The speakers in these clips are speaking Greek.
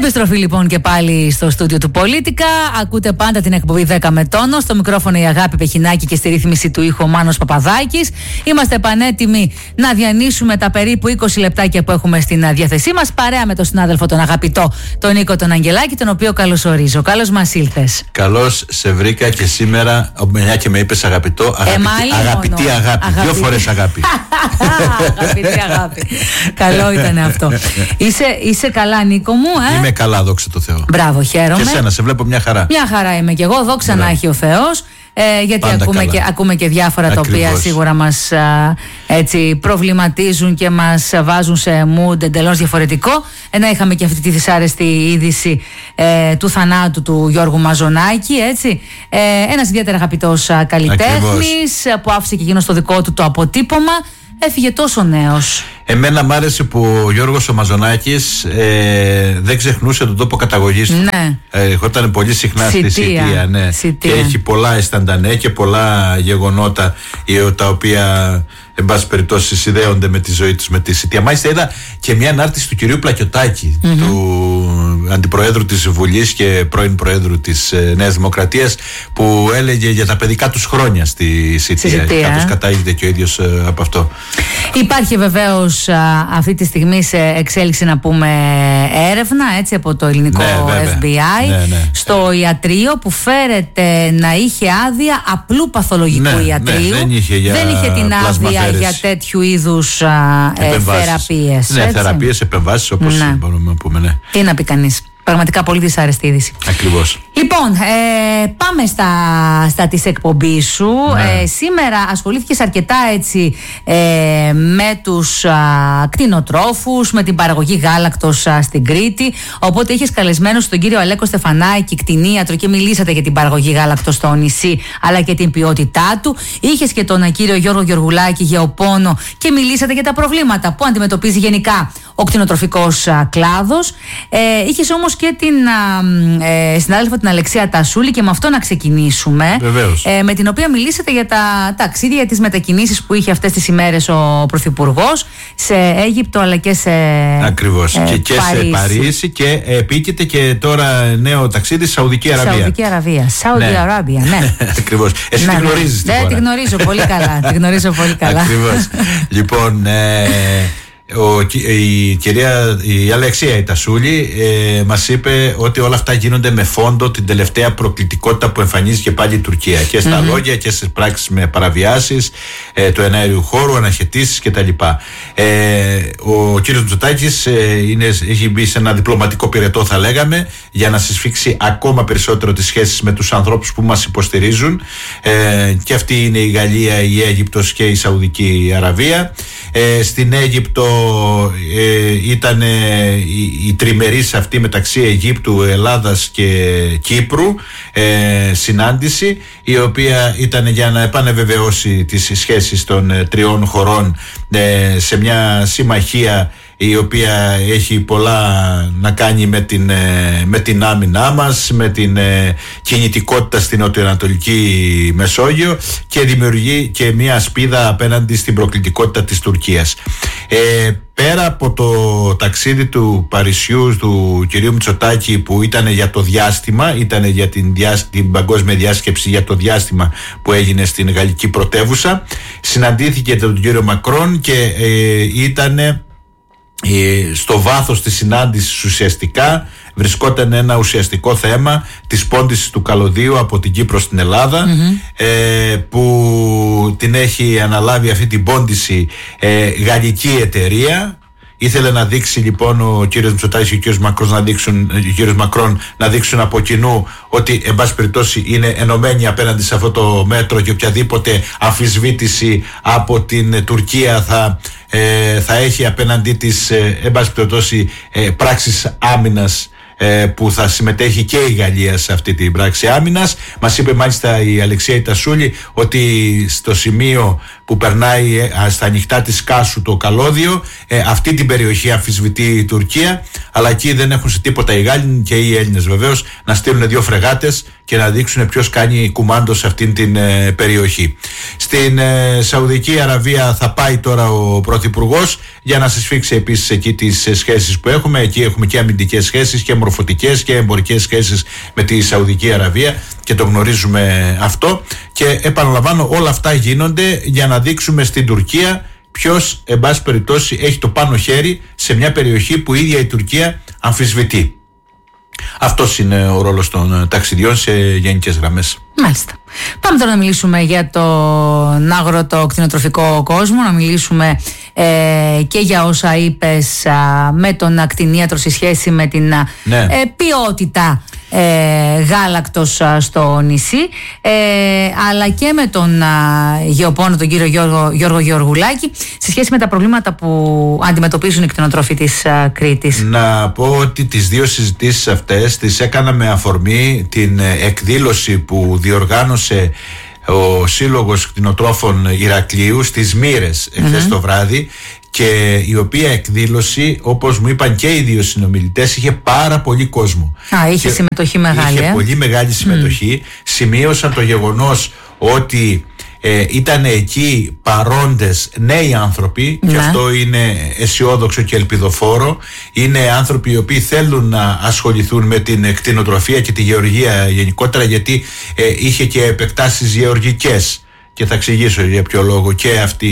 Επιστροφή λοιπόν και πάλι στο στούντιο του Πολίτικα. Ακούτε πάντα την εκπομπή 10 με τόνο. Στο μικρόφωνο η Αγάπη Πεχινάκη και στη ρύθμιση του ήχου ο Μάνος Παπαδάκης. Είμαστε πανέτοιμοι να διανύσουμε τα περίπου 20 λεπτάκια που έχουμε στην διάθεσή μας, παρέα με τον συνάδελφο τον αγαπητό τον Νίκο τον Αγγελάκη, τον οποίο καλωσορίζω. Καλώς μας ήλθες. Καλώς σε βρήκα και σήμερα, μια και με είπες αγαπητό, αγαπητή αγάπη. Δύο φορές αγάπη. Αγαπητή αγάπη. Καλό ήταν αυτό. Είσαι καλά, Νίκο μου? Είμαι καλά, δόξα τω Θεώ. Μπράβο, χαίρομαι. Και εσένα, σε βλέπω μια χαρά. Μια χαρά είμαι και εγώ, δόξα να έχει ο Θεός. Γιατί ακούμε και διάφορα τα οποία σίγουρα μας έτσι προβληματίζουν και μας βάζουν σε mood εντελώς διαφορετικό. Ενώ είχαμε και αυτή τη δυσάρεστη είδηση του θανάτου του Γιώργου Μαζονάκη, έτσι. Ένας ιδιαίτερα αγαπητός καλλιτέχνης που άφησε και εκείνος το δικό του το αποτύπωμα. Έφυγε τόσο νέος. Εμένα μ' άρεσε που ο Γιώργος ο Μαζονάκης δεν ξεχνούσε τον τόπο καταγωγής του. Ναι. Ερχόταν πολύ συχνά στη Σιτία, ναι. Και έχει πολλά αισθαντανέ και πολλά γεγονότα τα οποία εν πάση περιπτώσει συνδέονται με τη ζωή τους με τη Σιτία. Μάλιστα είδα και μια ανάρτηση του κυρίου Πλακιωτάκη, του αντιπροέδρου της Βουλής και πρώην προέδρου της Νέας Δημοκρατίας, που έλεγε για τα παιδικά τους χρόνια στη Σιτία. Κάπως κατάγεται και ο ίδιος από αυτό. Υπάρχει βεβαίως αυτή τη στιγμή σε εξέλιξη, να πούμε, έρευνα, έτσι, από το ελληνικό FBI στο ιατρείο, που φέρεται να είχε άδεια απλού παθολογικού ιατρείου. Δεν είχε την άδεια για τέτοιου είδους θεραπείες. Ναι, θεραπείες, επεμβάσεις, όπως μπορούμε να πούμε. Ναι. Τι να πει κανείς. Πραγματικά πολύ δυσάρεστη είδηση. Ακριβώς. Λοιπόν, πάμε στα της εκπομπής σου. Σήμερα ασχολήθηκες αρκετά, έτσι, με τους κτηνοτρόφους, με την παραγωγή γάλακτος στην Κρήτη. Οπότε είχες καλεσμένος τον κύριο Αλέκο Στεφανάκη, κτηνίατρο, και μιλήσατε για την παραγωγή γάλακτος στο νησί, αλλά και την ποιότητά του. Είχες και τον κύριο Γιώργο Γεωργουλάκη, γεωπόνο, και μιλήσατε για τα προβλήματα που αντιμετωπίζει γενικά ο κτηνοτροφικός κλάδος. Είχες όμως και την συνάδελφο την Αλεξία Τασούλη, και με αυτό να ξεκινήσουμε. Με την οποία μιλήσατε για τα ταξίδια, για τις μετακινήσεις που είχε αυτές τις ημέρες ο Πρωθυπουργός σε Αίγυπτο, αλλά και σε Ακριβώς. Και σε Παρίσι, και επίκειται και τώρα νέο ταξίδι στη Σαουδική Αραβία. Saudi Arabia, ναι. Ακριβώς. Εσύ τη γνωρίζεις? Ναι, τη γνωρίζω πολύ καλά. Τη γνωρίζω πολύ καλά. Ακριβώς. Λοιπόν, η Αλεξία η Τασούλη μας είπε ότι όλα αυτά γίνονται με φόντο την τελευταία προκλητικότητα που εμφανίζει και πάλι η Τουρκία, και στα λόγια και στις πράξεις, με παραβιάσεις του εναέριου χώρου, αναχαιτήσεις κτλ. Ο κύριος Μητσοτάκης έχει μπει σε ένα διπλωματικό πυρετό, θα λέγαμε, για να συσφίξει ακόμα περισσότερο τις σχέσεις με τους ανθρώπους που μας υποστηρίζουν, και αυτή είναι η Γαλλία, η Αίγυπτος και η Σαουδική Αραβία. Στην Αίγυπτο ήταν η τριμερής αυτή μεταξύ Αιγύπτου, Ελλάδας και Κύπρου συνάντηση, η οποία ήταν για να επανεβεβαιώσει τις σχέσεις των τριών χωρών σε μια συμμαχία η οποία έχει πολλά να κάνει με την άμυνά μας, με την κινητικότητα στην νοτιοανατολική Μεσόγειο, και δημιουργεί και μια ασπίδα απέναντι στην προκλητικότητα της Τουρκίας. Πέρα από το ταξίδι του Παρισιού του κυρίου Μητσοτάκη, που ήταν για το διάστημα, ήταν για την παγκόσμια διάσκεψη για το διάστημα που έγινε στην γαλλική πρωτεύουσα, συναντήθηκε τον κύριο Μακρόν και ήταν στο βάθος της συνάντησης ουσιαστικά βρισκόταν ένα ουσιαστικό θέμα της πώντησης του καλωδίου από την Κύπρο στην Ελλάδα, που την έχει αναλάβει αυτή την πώντηση γαλλική εταιρεία. Ήθελε να δείξει λοιπόν ο κύριος Μητσοτάκης και ο κύριος Μακρόν να δείξουν από κοινού ότι εν πάση περιπτώσει είναι ενωμένοι απέναντι σε αυτό το μέτρο, και οποιαδήποτε αμφισβήτηση από την Τουρκία θα έχει απέναντί της εν πάση περιπτώσει πράξεις άμυνας, που θα συμμετέχει και η Γαλλία σε αυτή την πράξη άμυνας. Μας είπε μάλιστα η Αλεξία Τασούλη ότι στο σημείο που περνάει στα ανοιχτά της Κάσου το καλώδιο, αυτή την περιοχή αμφισβητεί η Τουρκία, αλλά εκεί δεν έχουν σε τίποτα οι Γάλλοι και οι Έλληνες βεβαίως να στείλουν 2 φρεγάτες και να δείξουν ποιος κάνει κουμάντο σε αυτήν την περιοχή. Στην Σαουδική Αραβία θα πάει τώρα ο Πρωθυπουργός για να συσφίξει επίσης εκεί τις σχέσεις που έχουμε. Εκεί έχουμε και αμυντικές σχέσεις και μορφωτικές και εμπορικές σχέσεις με τη Σαουδική Αραβία και το γνωρίζουμε αυτό. Και επαναλαμβάνω, όλα αυτά γίνονται για να δείξουμε στην Τουρκία ποιος, εν πάση περιπτώσει, έχει το πάνω χέρι σε μια περιοχή που η ίδια η Τουρκία αμφισβητεί. Αυτός είναι ο ρόλος των ταξιδιών σε γενικές γραμμές. Μάλιστα. Πάμε τώρα να μιλήσουμε για τον αγροτοκτηνοτροφικό κόσμο, να μιλήσουμε και για όσα είπες με τον κτηνίατρο σε σχέση με την ποιότητα γάλακτος στο νησί, αλλά και με τον γεωπόνο τον κύριο Γιώργο Γεωργουλάκη σε σχέση με τα προβλήματα που αντιμετωπίζουν οι κτηνοτρόφοι της Κρήτης. Να πω ότι τις 2 συζητήσεις αυτές τις έκανα με αφορμή την εκδήλωση που διοργάνωσε ο Σύλλογος Κτηνοτρόφων Ηρακλείου στις Μοίρες εχθές το βράδυ, και η οποία εκδήλωση, όπως μου είπαν και οι 2 συνομιλητές, είχε πάρα πολύ κόσμο. Είχε συμμετοχή μεγάλη. Είχε πολύ μεγάλη συμμετοχή. Σημείωσαν το γεγονός ότι ήταν εκεί παρόντες νέοι άνθρωποι, και αυτό είναι αισιόδοξο και ελπιδοφόρο. Είναι άνθρωποι οι οποίοι θέλουν να ασχοληθούν με την κτηνοτροφία και τη γεωργία γενικότερα, γιατί είχε και επεκτάσεις γεωργικές. Και θα εξηγήσω για ποιο λόγο και αυτή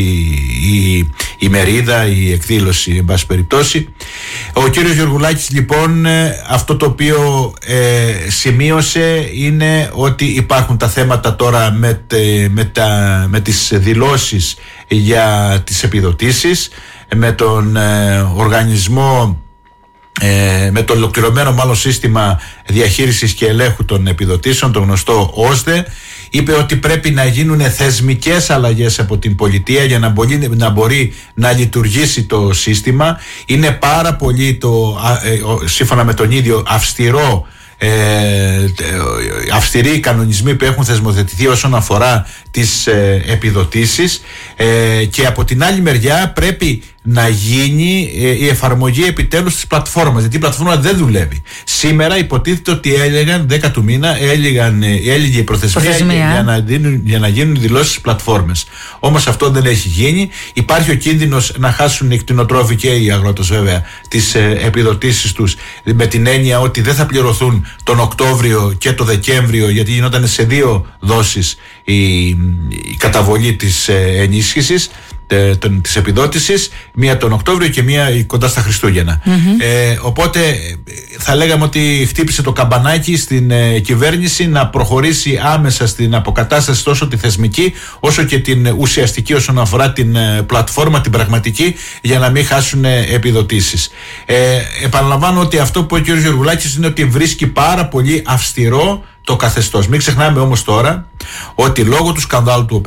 η μερίδα, η εκδήλωση, εν πάση περιπτώσει. Ο κύριος Γεωργουλάκης, λοιπόν, αυτό το οποίο σημείωσε είναι ότι υπάρχουν τα θέματα τώρα με τις δηλώσεις για τις επιδοτήσεις, με τον οργανισμό, με το ολοκληρωμένο μάλλον σύστημα διαχείρισης και ελέγχου των επιδοτήσεων, το γνωστό ΟΣΔΕ. Είπε ότι πρέπει να γίνουν θεσμικές αλλαγές από την πολιτεία για να μπορεί να λειτουργήσει το σύστημα. Είναι πάρα πολύ, σύμφωνα με τον ίδιο, αυστηροί κανονισμοί που έχουν θεσμοθετηθεί όσον αφορά τις επιδοτήσεις, και από την άλλη μεριά πρέπει να γίνει η εφαρμογή επιτέλους της πλατφόρμας, γιατί η πλατφόρμα δεν δουλεύει. Σήμερα υποτίθεται ότι έλεγαν 10 του μήνα έλεγε η προθεσμία για να γίνουν δηλώσεις στις πλατφόρμες. Όμως αυτό δεν έχει γίνει. Υπάρχει ο κίνδυνος να χάσουν οι κτηνοτρόφοι και οι αγρότες βέβαια τις επιδοτήσεις τους, με την έννοια ότι δεν θα πληρωθούν τον Οκτώβριο και τον Δεκέμβριο, γιατί γινόταν σε 2 δόσεις η καταβολή της ενίσχυσης, της επιδότησης, μία τον Οκτώβριο και μία κοντά στα Χριστούγεννα. Οπότε θα λέγαμε ότι χτύπησε το καμπανάκι στην κυβέρνηση να προχωρήσει άμεσα στην αποκατάσταση τόσο τη θεσμική όσο και την ουσιαστική όσον αφορά την πλατφόρμα, την πραγματική, για να μην χάσουν επιδοτήσεις. Επαναλαμβάνω ότι αυτό που ο κ. Γεωργουλάκης είναι ότι βρίσκει πάρα πολύ αυστηρό το καθεστώς. Μην ξεχνάμε όμως τώρα ότι λόγω του σκανδάλου του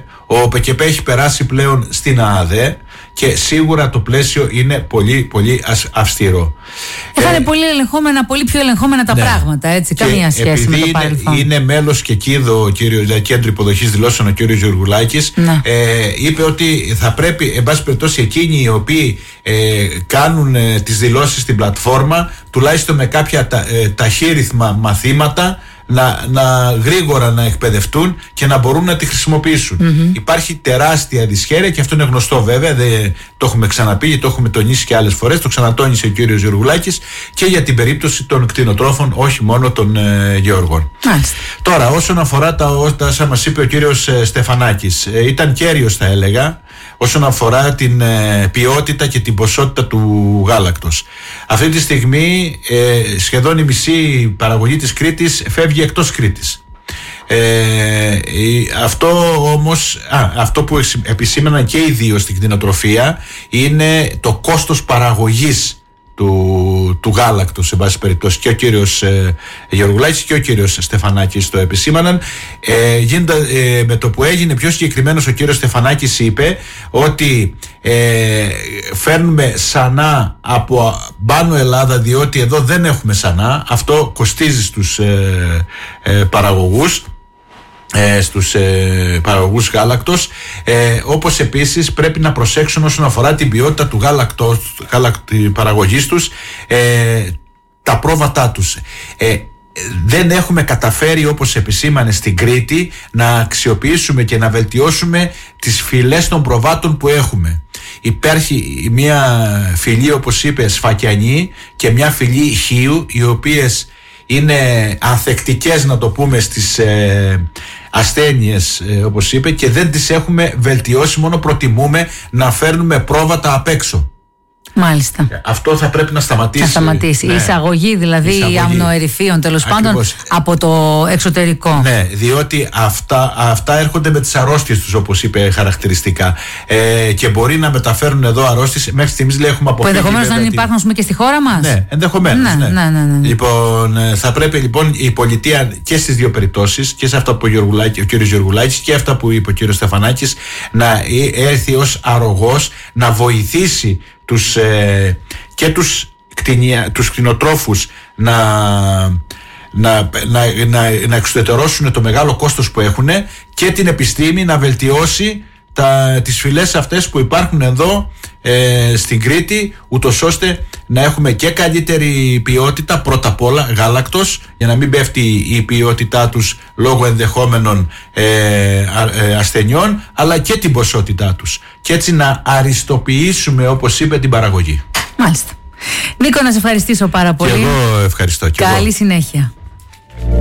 ο ΟΠΚΠ έχει περάσει πλέον στην ΑΑΔΕ και σίγουρα το πλαίσιο είναι πολύ πολύ αυστηρό. Θα είναι πολύ πιο ελεγχόμενα τα πράγματα, έτσι, καμία σχέση με το παρελθόν. Είναι μέλος και κέντρο υποδοχής δηλώσεων ο κ. Γεωργουλάκης, είπε ότι θα πρέπει, εν πάση περιπτώσει, εκείνοι οι οποίοι κάνουν τις δηλώσεις στην πλατφόρμα, τουλάχιστον με κάποια ταχύρυθμα μαθήματα, να γρήγορα να εκπαιδευτούν και να μπορούν να τη χρησιμοποιήσουν. Υπάρχει τεράστια δυσχέρεια και αυτό είναι γνωστό βέβαια, το έχουμε ξαναπεί, το έχουμε τονίσει και άλλες φορές, το ξανατόνισε ο κύριος Γεωργουλάκης και για την περίπτωση των κτηνοτρόφων, όχι μόνο των γεωργών. Τώρα, όσον αφορά τα όσα μας είπε ο κύριος Στεφανάκης, ήταν κέριος θα έλεγα όσον αφορά την ποιότητα και την ποσότητα του γάλακτος. Αυτή τη στιγμή σχεδόν η μισή παραγωγή της Κρήτης φεύγει εκτός Κρήτης. Αυτό που επισήμαναν και οι 2 στην κτηνοτροφία είναι το κόστος παραγωγής του γάλακτος, σε βάση περιπτώσει. Και ο κύριος Γεωργουλάκης και ο κύριος Στεφανάκης το επισήμαναν. Με το που έγινε πιο συγκεκριμένος, ο κύριος Στεφανάκης είπε ότι φέρνουμε σανά από πάνω Ελλάδα, διότι εδώ δεν έχουμε σανά. Αυτό κοστίζει στους παραγωγούς. στους παραγωγούς γάλακτος, όπως επίσης πρέπει να προσέξουν όσον αφορά την ποιότητα του παραγωγής τους, τα πρόβατά τους. Δεν έχουμε καταφέρει, όπως επισήμανε στην Κρήτη, να αξιοποιήσουμε και να βελτιώσουμε τις φυλές των προβάτων που έχουμε. Υπάρχει μια φυλή, όπως είπε, σφακιανή, και μια φυλή χίου, οι οποίες είναι ανθεκτικές, να το πούμε, στις ασθένειες, όπως είπε, και δεν τις έχουμε βελτιώσει, μόνο προτιμούμε να φέρνουμε πρόβατα απ' έξω. Μάλιστα. Αυτό θα πρέπει να σταματήσει. Θα σταματήσει. Ναι. Η εισαγωγή δηλαδή αμνοερυφίων, τέλος πάντων, από το εξωτερικό. Ναι, διότι αυτά έρχονται με τις αρρώστιες τους, όπως είπε χαρακτηριστικά. Και μπορεί να μεταφέρουν εδώ αρρώστιες. Μέχρι στιγμής λέει έχουμε αποφύγει. Που ενδεχομένως να υπάρχουν, ας πούμε, και στη χώρα μας. Ναι, ενδεχομένως. Ναι. Λοιπόν, θα πρέπει λοιπόν η πολιτεία και στις δύο περιπτώσεις, και σε αυτά που είπε ο κύριος Γεωργουλάκης και αυτά που είπε ο κύριος Στεφανάκης, να έρθει ως αρρωγός να βοηθήσει τους κτηνοτρόφους να εξουδετερώσουν το μεγάλο κόστος που έχουν, και την επιστήμη να βελτιώσει τις φυλές αυτές που υπάρχουν εδώ στην Κρήτη, ούτως ώστε να έχουμε και καλύτερη ποιότητα, πρώτα απ' όλα γάλακτος, για να μην πέφτει η ποιότητά τους λόγω ενδεχόμενων ασθενειών, αλλά και την ποσότητά τους, και έτσι να αριστοποιήσουμε, όπως είπε, την παραγωγή. Μάλιστα. Νίκο, να σε ευχαριστήσω πάρα πολύ. Και εγώ ευχαριστώ. Καλή συνέχεια.